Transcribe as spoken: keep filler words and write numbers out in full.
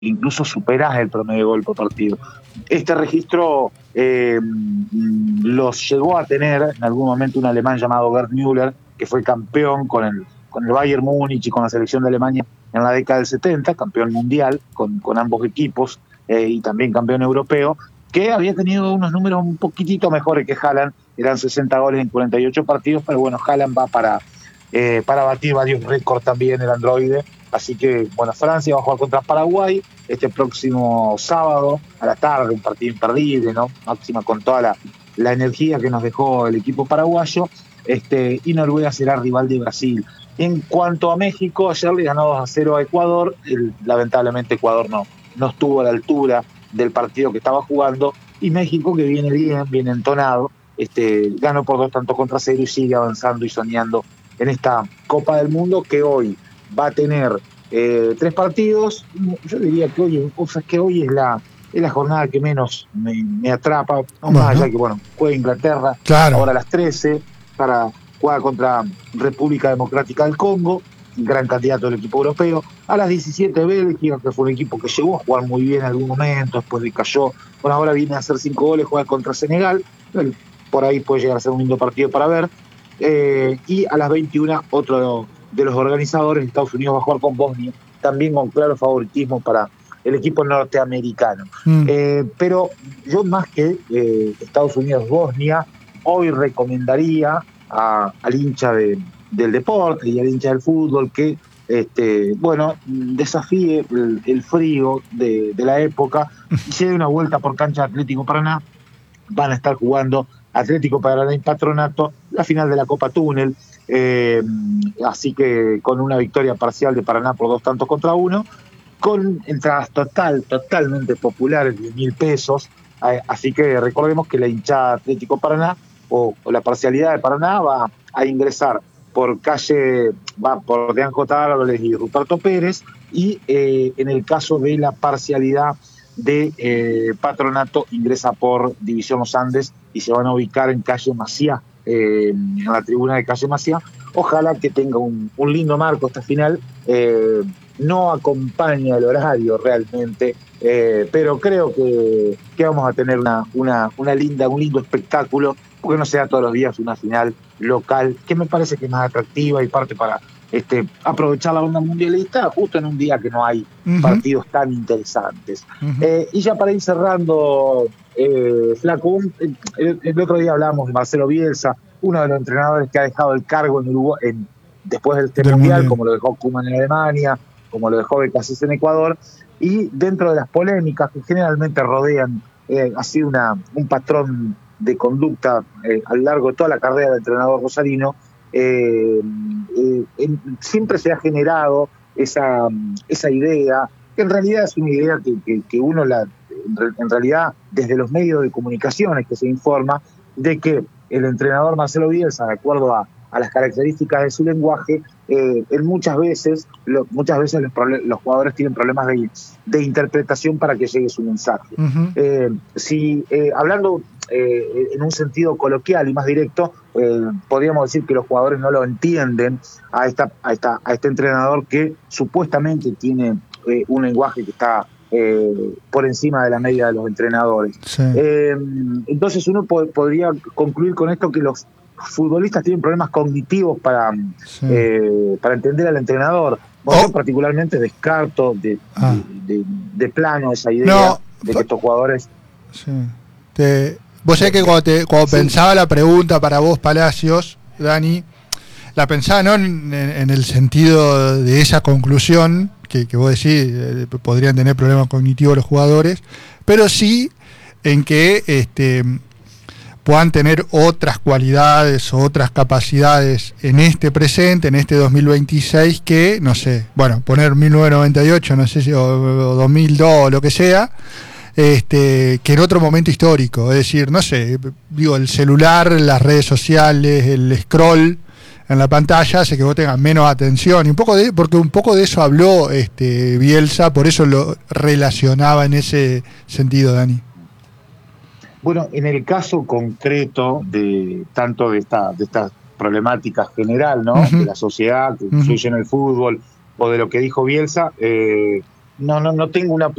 incluso superás el promedio de gol por partido. Este registro eh, los llegó a tener en algún momento un alemán llamado Gerd Müller, que fue campeón con el, con el Bayern Múnich y con la selección de Alemania en la década del setenta, campeón mundial con, con ambos equipos eh, y también campeón europeo, que había tenido unos números un poquitito mejores que Haaland, eran sesenta goles en cuarenta y ocho partidos, pero bueno, Haaland va para, eh, para batir varios récords también, el androide. Así que, bueno, Francia va a jugar contra Paraguay este próximo sábado a la tarde, un partido imperdible, ¿no? Máxima con toda la, la energía que nos dejó el equipo paraguayo, este, y Noruega será rival de Brasil. En cuanto a México, ayer le ganó dos a cero a Ecuador, el, lamentablemente Ecuador no, no estuvo a la altura del partido que estaba jugando, y México, que viene bien, viene entonado, este, ganó por dos tantos contra cero y sigue avanzando y soñando en esta Copa del Mundo, que hoy va a tener eh, tres partidos. Yo diría que hoy, o sea, que hoy es la, es la jornada que menos me, me atrapa, bueno. Más allá que, bueno, juega Inglaterra, claro, ahora a las trece, para jugar contra República Democrática del Congo, gran candidato del equipo europeo. A las diecisiete, Bélgica, que fue un equipo que llegó a jugar muy bien en algún momento, después decayó. Bueno, ahora viene a hacer cinco goles, juega contra Senegal, por ahí puede llegar a ser un lindo partido para ver. Eh, y a las veintiuna, otro de los organizadores, Estados Unidos, va a jugar con Bosnia, también con claro favoritismo para el equipo norteamericano. Mm. Eh, pero yo, más que eh, Estados Unidos-Bosnia, hoy recomendaría a, al hincha de, del deporte y al hincha del fútbol que, este, bueno, desafíe el, el frío de, de la época y se dé una vuelta por cancha de Atlético Paraná. Van a estar jugando Atlético Paraná y Patronato la final de la Copa Túnel, eh, así que con una victoria parcial de Paraná por dos tantos contra uno, con entradas total, totalmente populares de mil pesos, eh, así que recordemos que la hinchada Atlético Paraná o, o la parcialidad de Paraná va a ingresar por calle, va por Deán J. Álvarez y Ruperto Pérez, y eh, en el caso de la parcialidad de eh, Patronato ingresa por División Los Andes y se van a ubicar en calle Maciá, eh, en la tribuna de calle Maciá. Ojalá que tenga un, un lindo marco esta final. Eh, no acompaña el horario realmente, eh, pero creo que, que vamos a tener una, una, una linda, un lindo espectáculo, porque no sea todos los días una final local, que me parece que es más atractiva y parte para Este, aprovechar la onda mundialista justo en un día que no hay uh-huh. partidos tan interesantes. Uh-huh. Eh, y ya para ir cerrando, eh, Flaco, el, el otro día hablábamos de Marcelo Bielsa, uno de los entrenadores que ha dejado el cargo en Uruguay, en, después del este mundial, mundial, como lo dejó Koeman en Alemania, como lo dejó Becasés en Ecuador, y dentro de las polémicas que generalmente rodean, eh, ha sido una, un patrón de conducta eh, a lo largo de toda la carrera del entrenador rosarino. Eh, eh, en, siempre se ha generado esa, esa idea, que en realidad es una idea que, que, que uno la, en realidad desde los medios de comunicaciones que se informa de que el entrenador Marcelo Bielsa, de acuerdo a, a las características de su lenguaje, eh, en muchas veces lo, muchas veces los, los jugadores tienen problemas de, de interpretación para que llegue su mensaje. Uh-huh. Eh, si eh, hablando eh, en un sentido coloquial y más directo, eh, podríamos decir que los jugadores no lo entienden a esta a esta a este entrenador que supuestamente tiene eh, un lenguaje que está eh, por encima de la media de los entrenadores. Sí. Eh, entonces uno po- podría concluir con esto que los futbolistas tienen problemas cognitivos para, sí. eh, para entender al entrenador. Bueno, oh. Yo particularmente descarto de, ah. de, de, de plano esa idea no. de que estos jugadores... Sí. Te, vos sabés que cuando, te, cuando sí. pensaba la pregunta para vos, Palacios, Dani, la pensaba no en, en el sentido de esa conclusión que, que vos decís, eh, podrían tener problemas cognitivos los jugadores, pero sí en que este puedan tener otras cualidades o otras capacidades en este presente, en este dos mil veintiséis, que, no sé, bueno, poner mil novecientos noventa y ocho, no sé si, o, o dos mil dos, o lo que sea, este, que en otro momento histórico. Es decir, no sé, digo, el celular, las redes sociales, el scroll en la pantalla hace que vos tengas menos atención, y un poco de, porque un poco de eso habló este Bielsa, por eso lo relacionaba en ese sentido, Dani. Bueno, en el caso concreto de tanto de esta de esta problemática general, ¿no? Uh-huh. De la sociedad que influye uh-huh. en el fútbol, o de lo que dijo Bielsa, eh, no, no, no tengo una